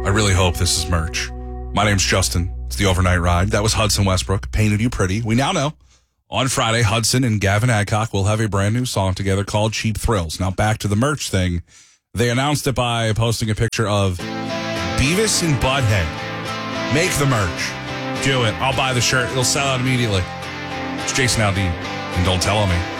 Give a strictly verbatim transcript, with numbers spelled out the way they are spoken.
I really hope this is merch. My name's Justin. It's the Overnight Ride. That was Hudson Westbrook, Painted You Pretty. We now know on Friday, Hudson and Gavin Adcock will have a brand new song together called Cheap Thrills. Now back to the merch thing. They announced it by posting a picture of Beavis and Butthead. Make the merch. Do it. I'll buy the shirt. It'll sell out immediately. It's Jason Aldean. And don't tell on me.